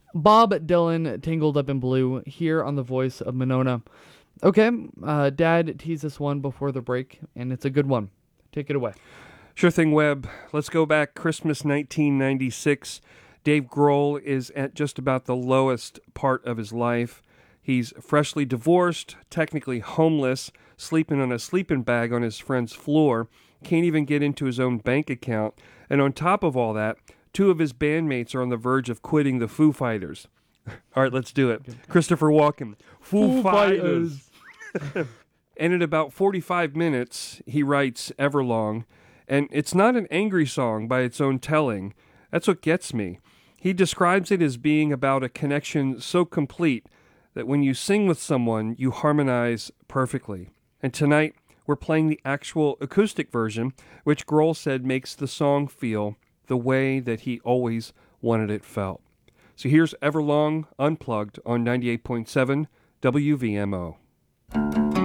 Bob Dylan, Tangled Up in Blue, here on the voice of Monona. Okay, Dad teased this one before the break, and it's a good one. Take it away. Sure thing, Webb. Let's go back Christmas 1996. Dave Grohl is at just about the lowest part of his life. He's freshly divorced, technically homeless, sleeping on a sleeping bag on his friend's floor, can't even get into his own bank account, and on top of all that, two of his bandmates are on the verge of quitting the Foo Fighters. All right, let's do it. Christopher Walken. Foo Fighters. And in about 45 minutes, he writes Everlong, and it's not an angry song by its own telling. That's what gets me. He describes it as being about a connection so complete that when you sing with someone, you harmonize perfectly. And tonight, we're playing the actual acoustic version, which Grohl said makes the song feel the way that he always wanted it felt. So here's Everlong Unplugged on 98.7 WVMO.